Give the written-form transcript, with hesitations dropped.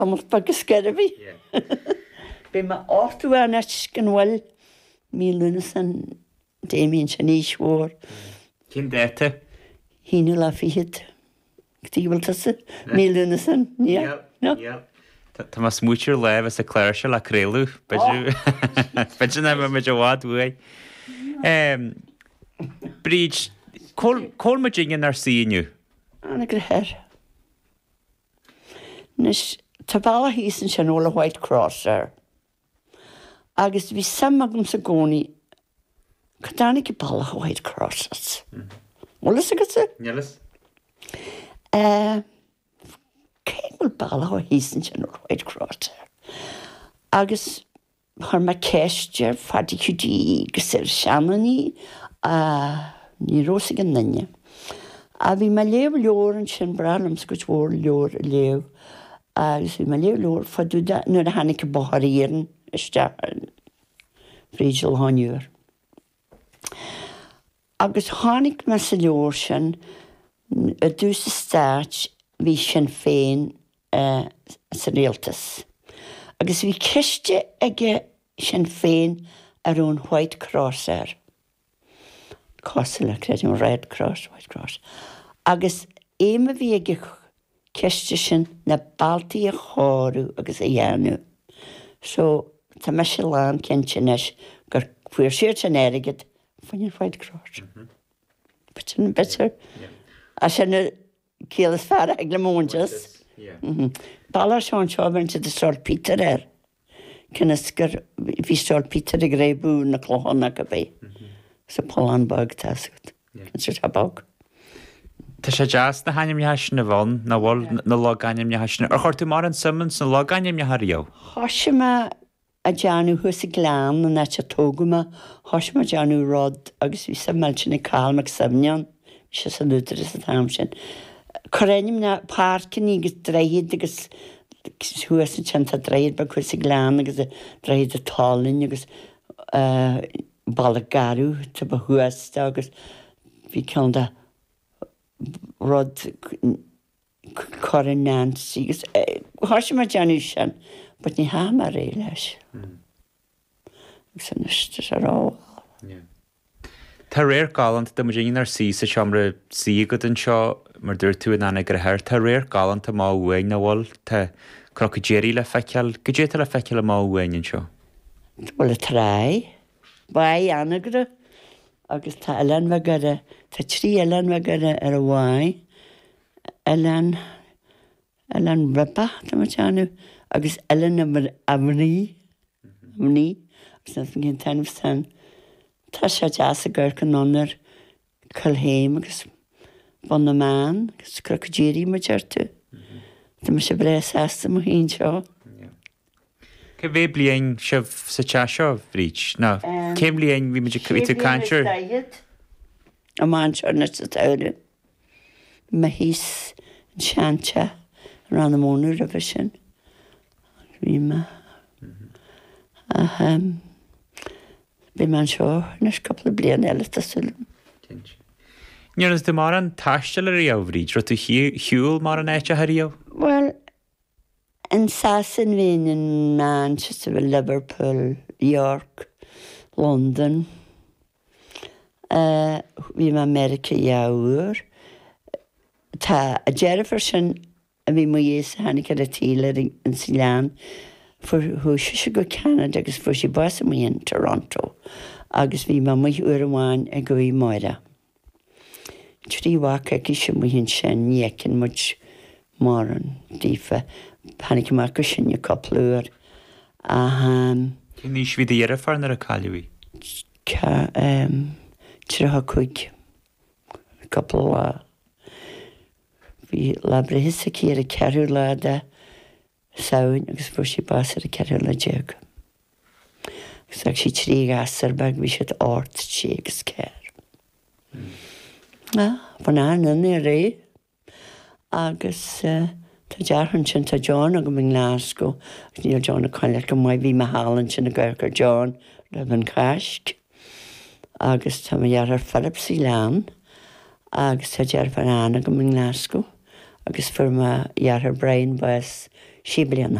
Amach bagus gerfi. Be ma ortu anach gynwal mi lunas an Damien Shanish war. Cyn dete? Hinu la fihid. Gdíbal tasa. Mi lunas an. No? Tá mas smútir lef as a cléir se le créilú. Bedru na ma jawad wei. Bríd, col ma jingin ar síniu? Anna gryher. Nes tabala hís yn sian ola White Cross Agus fi samagum sa goni Cadani ki bala White Crosses. Ola sa gyda? Nielas? Cegwl bala o hís yn sian ola White Cross Agus har ma cestjer fadi cwdi gysir sianani ni rosig yn nynnu. A fi ma lew lor yn sian bran am sgwt wor lor lew. Agus fi ma lew lor fadu da nyr hannig y bohar i'n Frígil haniúr. Agus hánig me sa leor sin a dús a stáit hí sin féin sa réaltas. Agus hí ciste ige sin féin ar ón White Cross Cosla, credu Red Cross, White Cross. Agus éime hí ige ciste sin na balti a chorú agus a dhéanú. So, tá me se lán cintinis gur fuair siir sin erigid fan White Cross. Bitin bitter. A sin célas fear ag le mónjas. Balar seán seobain te de Sir Peter Cynas gur bhí Sir Peter ag réibú na clóhanna go bé. Sa Polan bag tasgad. Cyns yr habog. Tá sé jazz na hanim nehasin na bhon, na bhil na loganim nehasin. Ar chuirtú mar an Simmons na loganim neharío? Hoisima a Janu hwys y glán na natcha tóguma, hoisima Janu rod agus vi sa melchin i calmag samnion, vi sa lúteris a tamsin. Corenim na parkin i gys dreid agus hwys yn chanta dreid ba hwys y glán agus dreid a talin agus balagarw ta ba hwys agus vi calda rod Corin Nancy agus hoisima Janu sin. But ni ha mar rei leis. Sy'n ystis ar ôl. Tá réir galant da ma jingin ar sí sa siamra sí gud an seo mar dúir tú an anna gyrhair. Tá réir galant a má uain na wal tá crocogéri le fecial. Gydéta le fecial a má uain an seo? Wel y trai. Bai anna gyda. Agus tá elan fa gyda. Tá tri elan fa gyda ar y wai. Elan ryba. Dyma tianw. Agus Ellen amni, agus nath yn gyntan fsan. Ta sio jas a gyrc yn onor cylheim agus bon na man, agus crocogéri ma jartu. Dyma sio bres asta mo hyn sio. Ke fe bliain sef sa cha sio, Frich? Na, cem bliain fi ma jycwyt y cancher? A man sio na sa tawr. Ma hys yn siancha ran y mônwr a fysyn. Rima. Be man seo, nes couple blian eile ta sylwm. Níor dy mar an taistil ar rio, Frich? Rwyt hiúl mar an eich a rio? Wel, yn sasin fi'n yn Manchester, Liverpool, York, London. Fi'n America iawr. Ta a Jennifer sy'n a fi mwy eis hannig ar y tîler yn Silan for hwys eisiau go Canada agus for si bas am yn Toronto agus fi ma mwy yw'r wan a go i moira. Tri wak ac eisiau mwy hyn sy'n niecyn mwch moran difa hannig yma gysyn i coplwr Cyn eisiau fi ddier a ffarn ar y calwi? Tri ha cwg couple fi labra hys ac i'r cerw lada sawn agus fwr si bas ar y cerw la jeg. Agus ag si tri gasar bag fi siad ort si agus cer. Fan an i rei. Agus ta jarhan sy'n ta John ag yn Glasgow. Agus ni'r John y coelach gymwai fi mahalan sy'n y gyrch ar John rydyn casg. Agus ta ma ar Philip Silan. Agus ta jarhan an ag yn Glasgow. Agus fyr ma ar Brian Bus sí bliana.